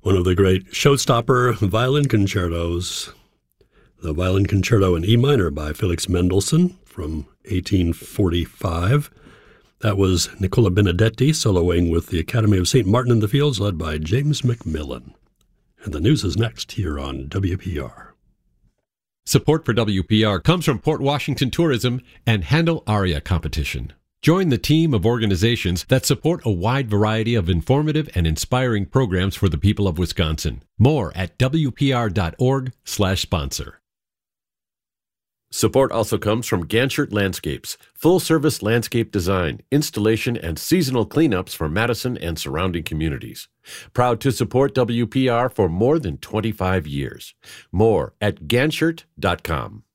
One of the great showstopper violin concertos, the Violin Concerto in E minor by Felix Mendelssohn from 1845. That was Nicola Benedetti soloing with the Academy of St. Martin in the Fields, led by James McMillan. And the news is next here on WPR. Support for WPR comes from Port Washington Tourism and Handel Aria Competition. Join the team of organizations that support a wide variety of informative and inspiring programs for the people of Wisconsin. More at WPR.org/sponsor. Support also comes from Ganshert Landscapes, full-service landscape design, installation, and seasonal cleanups for Madison and surrounding communities. Proud to support WPR for more than 25 years. More at Ganshert.com.